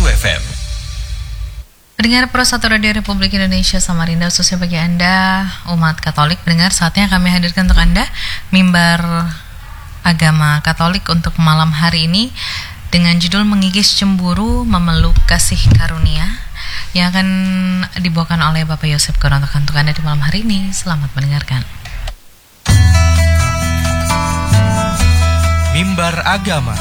FM. Pendengar Pro 1 Radio Republik Indonesia Samarinda, khususnya bagi Anda umat Katolik, pendengar, saatnya kami hadirkan untuk Anda mimbar agama Katolik untuk malam hari ini dengan judul Mengikis Cemburu Memeluk Kasih Karunia, yang akan dibawakan oleh Bapak Yosef Gorontokan untuk Anda di malam hari ini. Selamat mendengarkan. Mimbar Agama.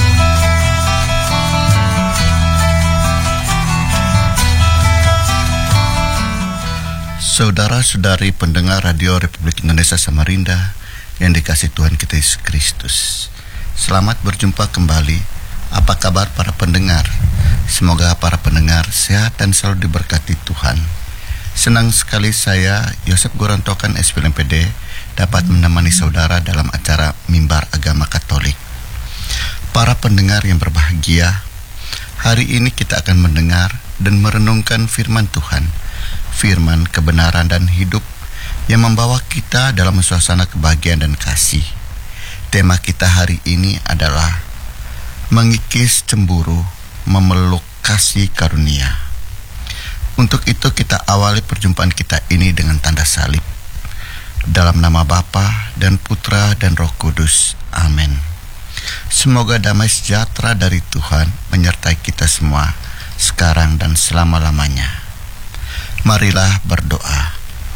Saudara-saudari pendengar Radio Republik Indonesia Samarinda yang dikasihi Tuhan kita Yesus Kristus, selamat berjumpa kembali. Apa kabar para pendengar? Semoga para pendengar sehat dan selalu diberkati Tuhan. Senang sekali saya, Yosef Gorontokan SPLMPD, dapat menemani saudara dalam acara Mimbar Agama Katolik. Para pendengar yang berbahagia, hari ini kita akan mendengar dan merenungkan firman Tuhan, firman kebenaran dan hidup yang membawa kita dalam suasana kebahagiaan dan kasih. Tema kita hari ini adalah mengikis cemburu, memeluk kasih karunia. Untuk itu kita awali perjumpaan kita ini dengan tanda salib. Dalam nama Bapa dan Putra dan Roh Kudus. Amin. Semoga damai sejahtera dari Tuhan menyertai kita semua sekarang dan selama-lamanya. Marilah berdoa.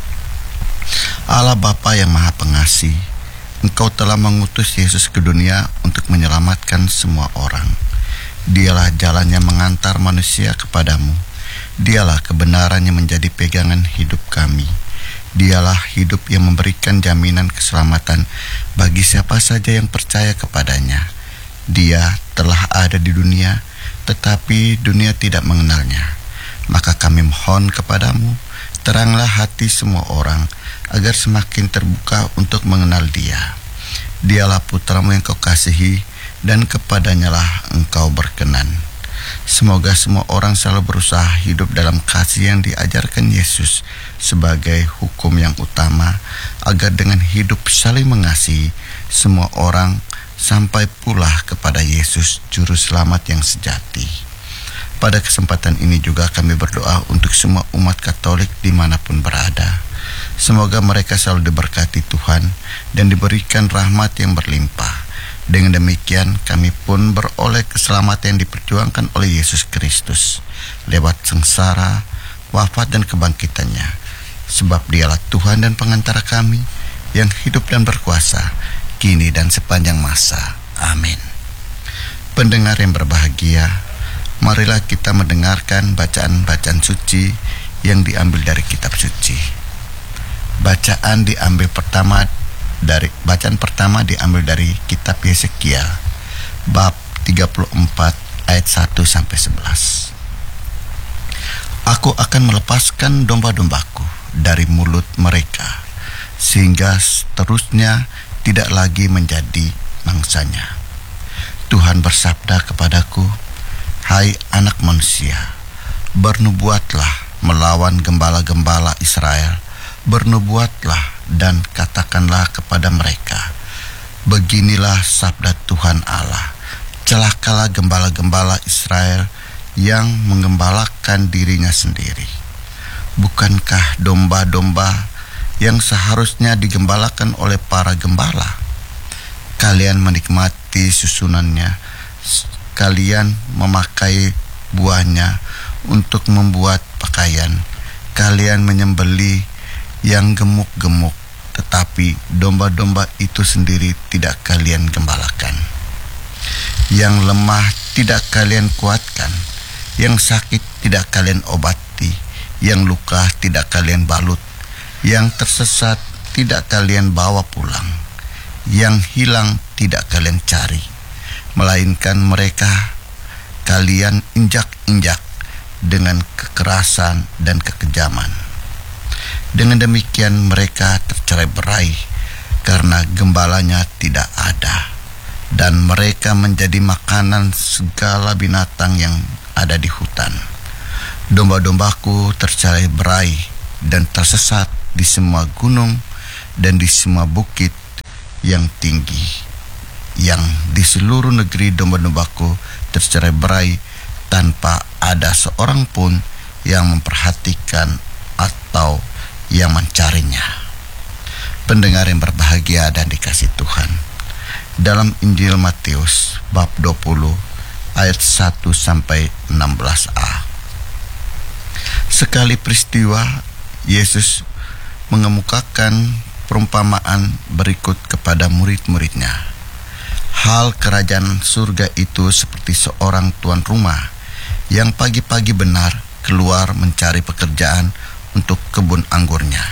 Allah Bapa yang Maha Pengasih, Engkau telah mengutus Yesus ke dunia untuk menyelamatkan semua orang. Dialah jalan yang mengantar manusia kepadamu. Dialah kebenaran yang menjadi pegangan hidup kami. Dialah hidup yang memberikan jaminan keselamatan bagi siapa saja yang percaya kepadanya. Dia telah ada di dunia, tetapi dunia tidak mengenalnya. Maka kami mohon kepadamu, teranglah hati semua orang, agar semakin terbuka untuk mengenal Dia. Dialah Putramu yang Kau kasihi, dan kepadanyalah Engkau berkenan. Semoga semua orang selalu berusaha hidup dalam kasih yang diajarkan Yesus sebagai hukum yang utama, agar dengan hidup saling mengasihi semua orang sampai pula kepada Yesus Juru Selamat yang sejati. Pada kesempatan ini juga kami berdoa untuk semua umat Katolik dimanapun berada. Semoga mereka selalu diberkati Tuhan dan diberikan rahmat yang berlimpah. Dengan demikian kami pun beroleh keselamatan yang diperjuangkan oleh Yesus Kristus lewat sengsara, wafat dan kebangkitannya. Sebab Dialah Tuhan dan pengantara kami yang hidup dan berkuasa kini dan sepanjang masa. Amin. Pendengar yang berbahagia, marilah kita mendengarkan bacaan-bacaan suci yang diambil dari kitab suci. Bacaan pertama diambil dari kitab Yesekiel bab 34 ayat 1 sampai 11. Aku akan melepaskan domba-dombaku dari mulut mereka, sehingga seterusnya tidak lagi menjadi mangsanya. Tuhan bersabda kepadaku, hai anak manusia, bernubuatlah melawan gembala-gembala Israel, bernubuatlah dan katakanlah kepada mereka, beginilah sabda Tuhan Allah, celakalah gembala-gembala Israel yang menggembalakan dirinya sendiri. Bukankah domba-domba yang seharusnya digembalakan oleh para gembala? Kalian menikmati susunannya, kalian memakai buahnya untuk membuat pakaian. Kalian menyembeli yang gemuk-gemuk, tetapi domba-domba itu sendiri tidak kalian gembalakan. Yang lemah tidak kalian kuatkan, yang sakit tidak kalian obati, yang luka tidak kalian balut, yang tersesat tidak kalian bawa pulang, yang hilang tidak kalian cari, melainkan mereka kalian injak-injak dengan kekerasan dan kekejaman. Dengan demikian mereka tercerai-berai karena gembalanya tidak ada, dan mereka menjadi makanan segala binatang yang ada di hutan. Domba-dombaku tercerai-berai dan tersesat di semua gunung dan di semua bukit yang tinggi. Yang di seluruh negeri domba-dombaku tercerai-berai tanpa ada seorang pun yang memperhatikan atau yang mencarinya. Pendengar yang berbahagia dan dikasihi Tuhan, dalam Injil Matius bab 20 ayat 1 sampai 16a. Sekali peristiwa, Yesus mengemukakan perumpamaan berikut kepada murid-muridnya. Hal kerajaan surga itu seperti seorang tuan rumah yang pagi-pagi benar keluar mencari pekerjaan untuk kebun anggurnya.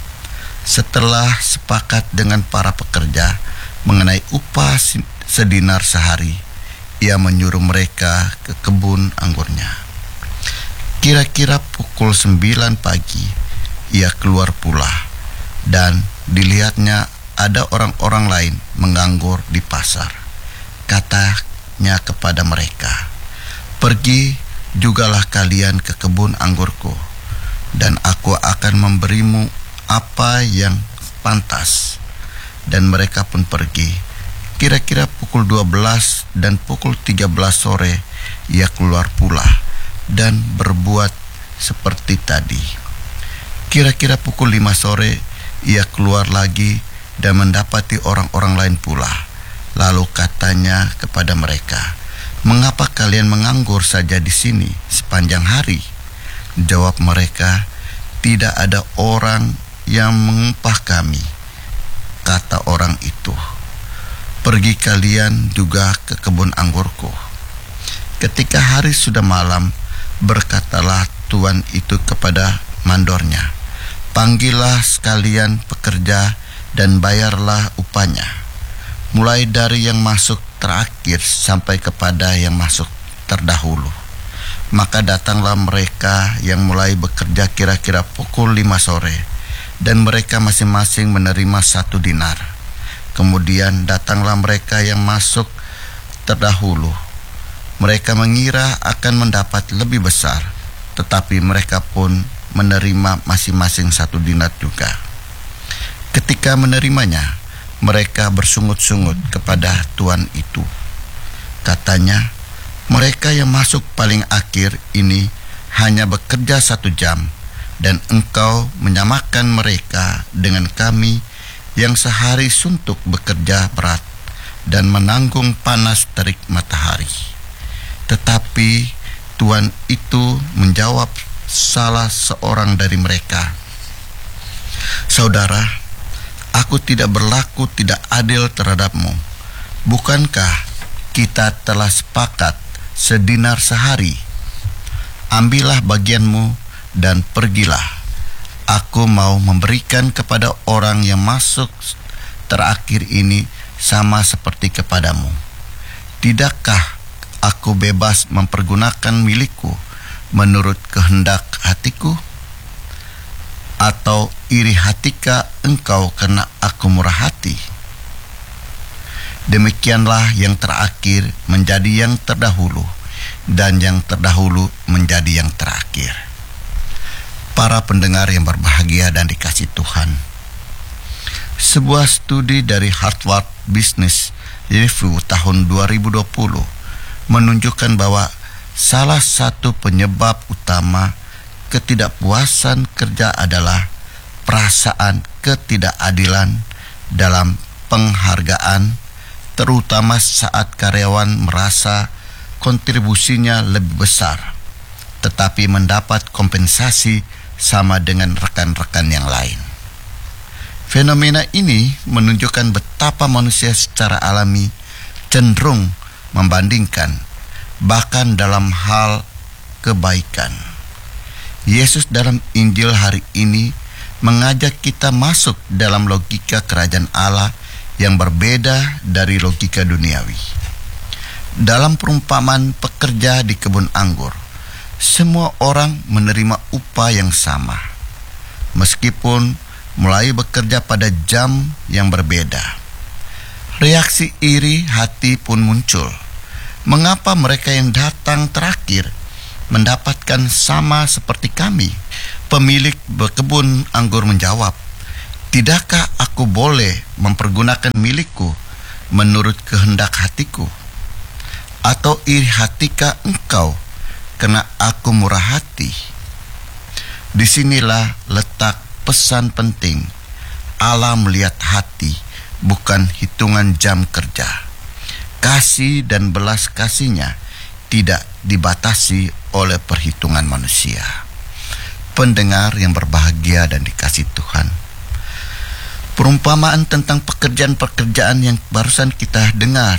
Setelah sepakat dengan para pekerja mengenai upah sedinar sehari, ia menyuruh mereka ke kebun anggurnya. Kira-kira pukul 9 pagi, ia keluar pula, dan dilihatnya ada orang-orang lain menganggur di pasar. Katanya kepada mereka, "Pergi jugalah kalian ke kebun anggurku, dan aku akan memberimu apa yang pantas." Dan mereka pun pergi. Kira-kira pukul 12 dan pukul 13 sore, ia keluar pula dan berbuat seperti tadi. Kira-kira pukul 5 sore, ia keluar lagi dan mendapati orang-orang lain pula. Lalu katanya kepada mereka, "Mengapa kalian menganggur saja di sini sepanjang hari?" Jawab mereka, "Tidak ada orang yang mengupah kami." Kata orang itu, "Pergi kalian juga ke kebun anggurku." Ketika hari sudah malam, berkatalah tuan itu kepada mandornya, "Panggillah sekalian pekerja dan bayarlah upahnya, mulai dari yang masuk terakhir sampai kepada yang masuk terdahulu." Maka datanglah mereka yang mulai bekerja kira-kira pukul 5 sore, dan mereka masing-masing menerima 1 dinar. Kemudian datanglah mereka yang masuk terdahulu. Mereka mengira akan mendapat lebih besar, tetapi mereka pun menerima masing-masing 1 dinar juga. Ketika menerimanya, mereka bersungut-sungut kepada tuan itu. Katanya, "Mereka yang masuk paling akhir ini hanya bekerja 1 jam, dan engkau menyamakan mereka dengan kami yang sehari suntuk bekerja berat dan menanggung panas terik matahari." Tetapi tuan itu menjawab salah seorang dari mereka, "Saudara, aku tidak berlaku tidak adil terhadapmu. Bukankah kita telah sepakat sedinar sehari? Ambillah bagianmu dan pergilah. Aku mau memberikan kepada orang yang masuk terakhir ini sama seperti kepadamu. Tidakkah aku bebas mempergunakan milikku menurut kehendak hatiku? Atau iri hatikah engkau karena aku murah hati?" Demikianlah yang terakhir menjadi yang terdahulu, dan yang terdahulu menjadi yang terakhir. Para pendengar yang berbahagia dan dikasihi Tuhan, sebuah studi dari Harvard Business Review tahun 2020 menunjukkan bahwa salah satu penyebab utama ketidakpuasan kerja adalah perasaan ketidakadilan dalam penghargaan, terutama saat karyawan merasa kontribusinya lebih besar, tetapi mendapat kompensasi sama dengan rekan-rekan yang lain. Fenomena ini menunjukkan betapa manusia secara alami cenderung membandingkan, bahkan dalam hal kebaikan. Yesus dalam Injil hari ini mengajak kita masuk dalam logika kerajaan Allah yang berbeda dari logika duniawi. Dalam perumpamaan pekerja di kebun anggur, semua orang menerima upah yang sama, meskipun mulai bekerja pada jam yang berbeda. Reaksi iri hati pun muncul. Mengapa mereka yang datang terakhir mendapatkan sama seperti kami? Pemilik kebun anggur menjawab, "Tidakkah aku boleh mempergunakan milikku menurut kehendak hatiku? Atau iri hatikah engkau karena aku murah hati. Disinilah letak pesan penting. Allah melihat hati, bukan hitungan jam kerja. Kasih dan belas kasihnya tidak dibatasi oleh perhitungan manusia. Pendengar yang berbahagia dan dikasihi Tuhan, perumpamaan tentang pekerjaan-pekerjaan yang barusan kita dengar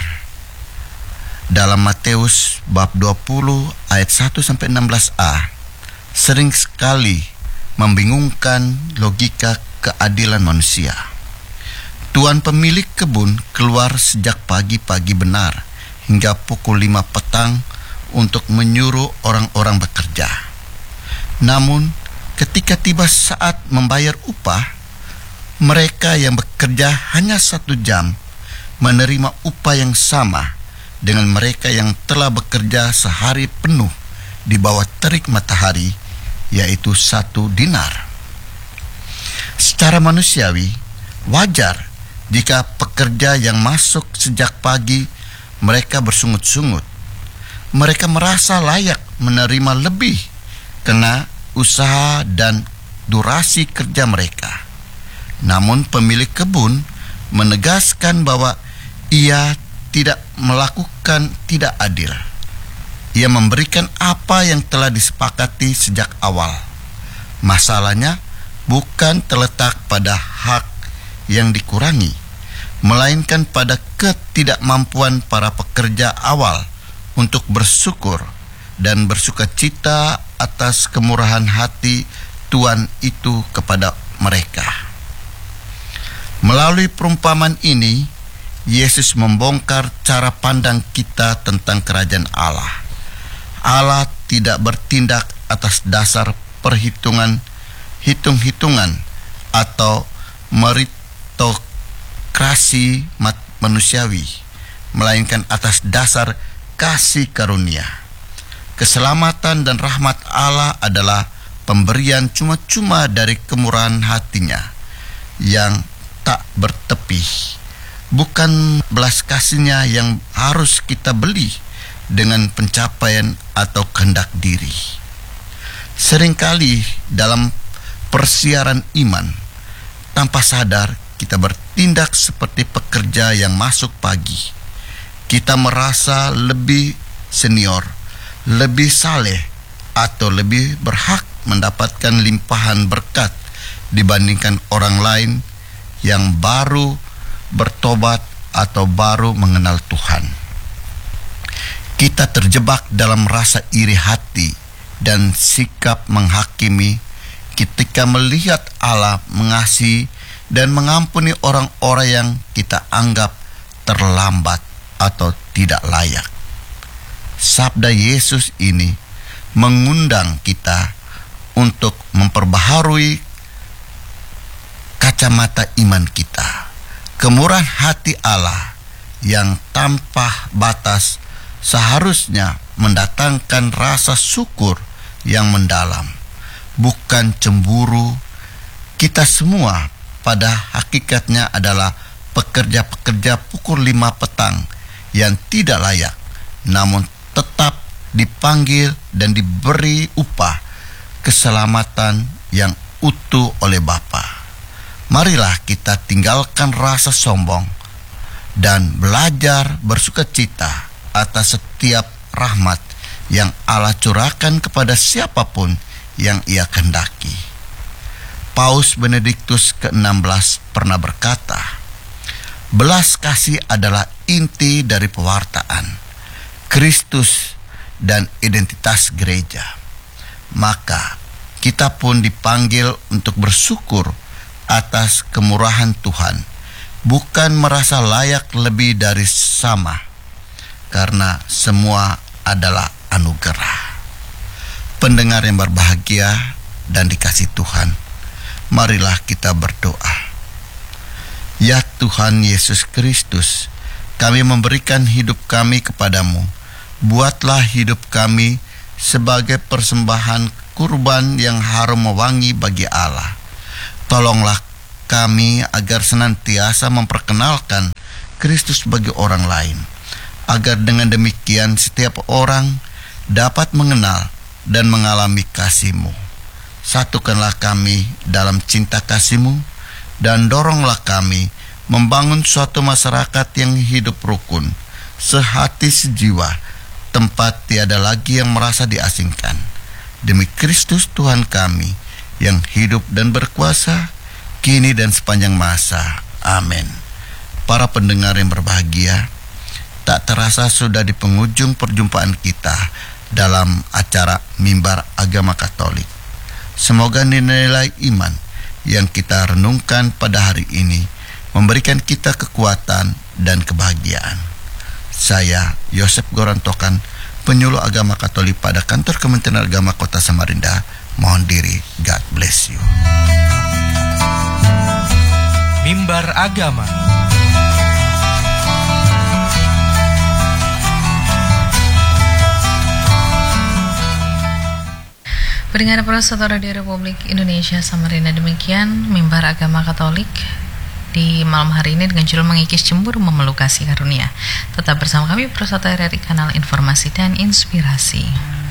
dalam Matius bab 20 ayat 1-16a sering sekali membingungkan logika keadilan manusia. Tuan pemilik kebun keluar sejak pagi-pagi benar hingga pukul 5 petang untuk menyuruh orang-orang bekerja. Namun ketika tiba saat membayar upah, mereka yang bekerja hanya 1 jam menerima upah yang sama dengan mereka yang telah bekerja sehari penuh di bawah terik matahari, yaitu 1 dinar. Secara manusiawi, wajar jika pekerja yang masuk sejak pagi mereka bersungut-sungut. Mereka merasa layak menerima lebih karena usaha dan durasi kerja mereka. Namun pemilik kebun menegaskan bahwa ia tidak melakukan tidak adil. Ia memberikan apa yang telah disepakati sejak awal. Masalahnya bukan terletak pada hak yang dikurangi, melainkan pada ketidakmampuan para pekerja awal untuk bersyukur dan bersukacita atas kemurahan hati Tuhan itu kepada mereka. Melalui perumpamaan ini, Yesus membongkar cara pandang kita tentang kerajaan Allah. Allah tidak bertindak atas dasar hitung-hitungan atau meritokrasi manusiawi, melainkan atas dasar kasih karunia. Keselamatan dan rahmat Allah adalah pemberian cuma-cuma dari kemurahan hatinya yang tak bertepi, bukan belas kasihnya yang harus kita beli dengan pencapaian atau kehendak diri. Seringkali dalam persiaran iman, tanpa sadar kita bertindak seperti pekerja yang masuk pagi. Kita merasa lebih senior, lebih saleh, atau lebih berhak mendapatkan limpahan berkat dibandingkan orang lain yang baru bertobat atau baru mengenal Tuhan. Kita terjebak dalam rasa iri hati dan sikap menghakimi ketika melihat Allah mengasihi dan mengampuni orang-orang yang kita anggap terlambat atau tidak layak. Sabda Yesus ini mengundang kita untuk memperbaharui kacamata iman kita. Kemurahan hati Allah yang tanpa batas seharusnya mendatangkan rasa syukur yang mendalam, bukan cemburu. Kita semua pada hakikatnya adalah pekerja-pekerja pukul 5 petang yang tidak layak, namun tetap dipanggil dan diberi upah keselamatan yang utuh oleh Bapa. Marilah kita tinggalkan rasa sombong dan belajar bersukacita atas setiap rahmat yang Allah curahkan kepada siapapun yang Ia kehendaki. Paus Benediktus ke-16 pernah berkata, belas kasih adalah inti dari pewartaan Kristus dan identitas gereja. Maka kita pun dipanggil untuk bersyukur atas kemurahan Tuhan, bukan merasa layak lebih dari sama, karena semua adalah anugerah. Pendengar yang berbahagia dan dikasihi Tuhan, marilah kita berdoa. Ya Tuhan Yesus Kristus, kami memberikan hidup kami kepadamu. Buatlah hidup kami sebagai persembahan kurban yang harum wangi bagi Allah. Tolonglah kami agar senantiasa memperkenalkan Kristus bagi orang lain, agar dengan demikian setiap orang dapat mengenal dan mengalami kasih-Mu. Satukanlah kami dalam cinta kasih-Mu dan doronglah kami membangun suatu masyarakat yang hidup rukun, sehati sejiwa, tempat tiada lagi yang merasa diasingkan. Demi Kristus Tuhan kami yang hidup dan berkuasa kini dan sepanjang masa. Amin. Para pendengar yang berbahagia, tak terasa sudah di penghujung perjumpaan kita dalam acara Mimbar Agama Katolik. Semoga nilai iman yang kita renungkan pada hari ini memberikan kita kekuatan dan kebahagiaan. Saya, Yosef Gorantokan, penyuluh agama Katolik pada Kantor Kementerian Agama Kota Samarinda, mohon diri. God bless you. Mimbar Agama. Pendengar Pro1 Radio Republik Indonesia Samarinda, demikian Mimbar Agama Katolik di malam hari ini dengan judul Mengikis Cemburu Memeluk Kasih Karunia. Tetap bersama kami Pro1 RRI, kanal informasi dan inspirasi.